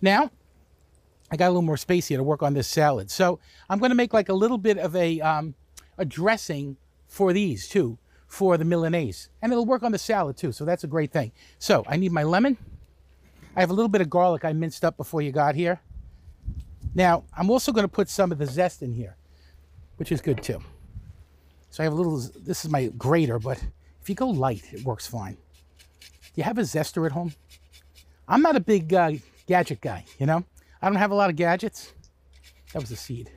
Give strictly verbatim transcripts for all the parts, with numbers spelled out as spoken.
Now, I got a little more space here to work on this salad. So I'm going to make like a little bit of a, um, a dressing for these too, for the Milanese. And it'll work on the salad too, so that's a great thing. So I need my lemon. I have a little bit of garlic I minced up before you got here. Now, I'm also going to put some of the zest in here, which is good too. So I have a little, this is my grater, but if you go light, it works fine. Do you have a zester at home? I'm not a big uh, gadget guy, you know? I don't have a lot of gadgets. That was a seed.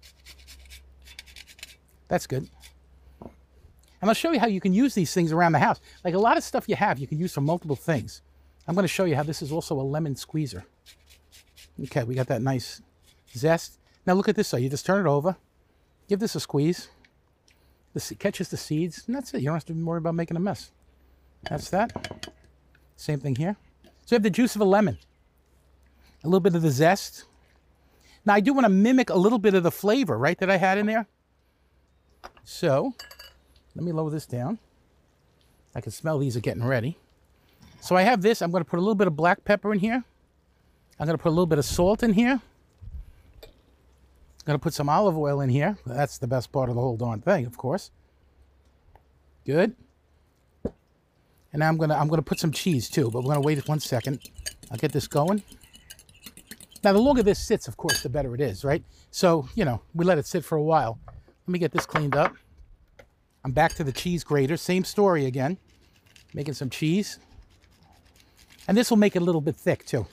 That's good. And I'll show you how you can use these things around the house. Like a lot of stuff you have, you can use for multiple things. I'm going to show you how this is also a lemon squeezer. Okay, we got that nice zest. Now look at this though. You just turn it over. Give this a squeeze. This catches the seeds, and that's it. You don't have to worry about making a mess. That's that. Same thing here. So you have the juice of a lemon. A little bit of the zest. Now I do want to mimic a little bit of the flavor, right, that I had in there. So, let me lower this down. I can smell these are getting ready. So I have this. I'm going to put a little bit of black pepper in here. I'm going to put a little bit of salt in here. I'm going to put some olive oil in here. That's the best part of the whole darn thing, of course. Good. And now I'm going to I'm going to put some cheese too, but we're going to wait one second. I'll get this going. Now, the longer this sits, of course, the better it is, right? So, you know, we let it sit for a while. Let me get this cleaned up. I'm back to the cheese grater. Same story again. Making some cheese. And this will make it a little bit thick, too.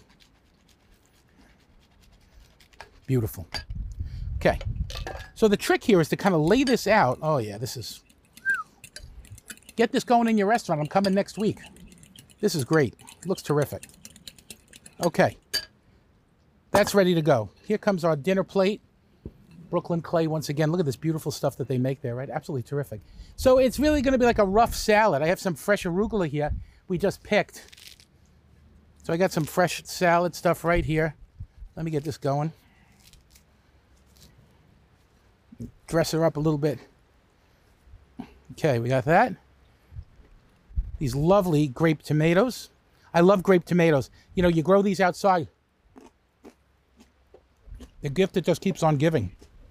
Beautiful. Okay. So the trick here is to kind of lay this out. Oh, yeah, this is... Get this going in your restaurant. I'm coming next week. This is great. It looks terrific. Okay. That's ready to go. Here comes our dinner plate. Brooklyn Clay once again. Look at this beautiful stuff that they make there, right? Absolutely terrific. So it's really going to be like a rough salad. I have some fresh arugula here we just picked. So I got some fresh salad stuff right here. Let me get this going. Dress her up a little bit. Okay, we got that. These lovely grape tomatoes. I love grape tomatoes. You know, you grow these outside. The gift that just keeps on giving.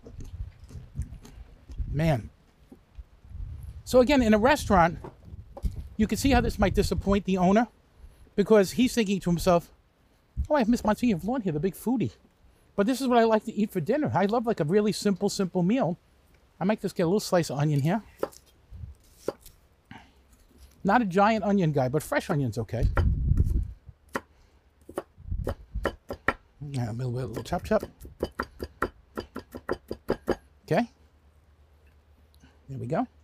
Man. So again, in a restaurant, you can see how this might disappoint the owner because he's thinking to himself, oh, I have Miss Monsignor Vaughn here, the big foodie. But this is what I like to eat for dinner. I love like a really simple, simple meal. I might just get a little slice of onion here. Not a giant onion guy, but fresh onion's okay. Yeah, a little bit, a little chop chop. Okay. There we go.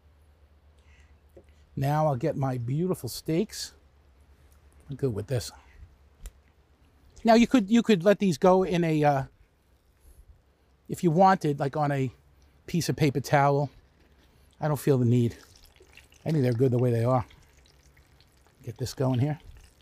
Now I'll get my beautiful steaks. I'm good with this. Now you could you could let these go in a, uh, if you wanted, like on a piece of paper towel. I don't feel the need. I think they're good the way they are. Get this going here.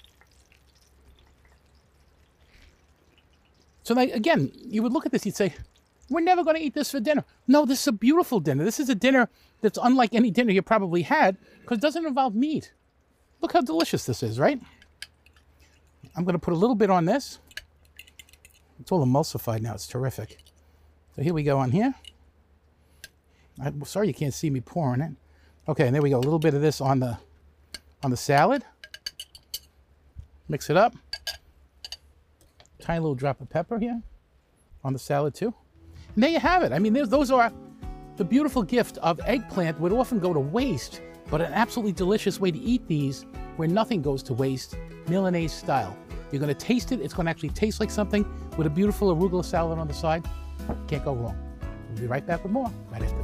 So like, again, you would look at this, you'd say, we're never going to eat this for dinner. No, this is a beautiful dinner. This is a dinner that's unlike any dinner you probably had because it doesn't involve meat. Look how delicious this is, right? I'm going to put a little bit on this. It's all emulsified now. It's terrific. So here we go on here. I'm sorry you can't see me pouring it. Okay, and there we go. A little bit of this on the on the salad. Mix it up. Tiny little drop of pepper here on the salad too. And there you have it. I mean, those are the beautiful gift of eggplant would often go to waste, but an absolutely delicious way to eat these where nothing goes to waste, Milanese style. You're going to taste it. It's going to actually taste like something with a beautiful arugula salad on the side. Can't go wrong. We'll be right back with more right after